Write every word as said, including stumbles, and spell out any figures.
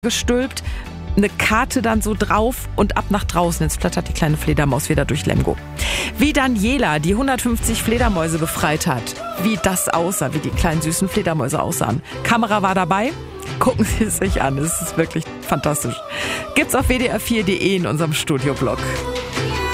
gestülpt, eine Karte dann so drauf und ab nach draußen. Jetzt flattert die kleine Fledermaus wieder durch Lemgo. Wie Daniela die hundertfünfzig Fledermäuse befreit hat, wie das aussah, wie die kleinen süßen Fledermäuse aussahen. Kamera war dabei. Gucken Sie es sich an, es ist wirklich fantastisch. Gibt's auf w d r vier punkt d e in unserem Studioblog.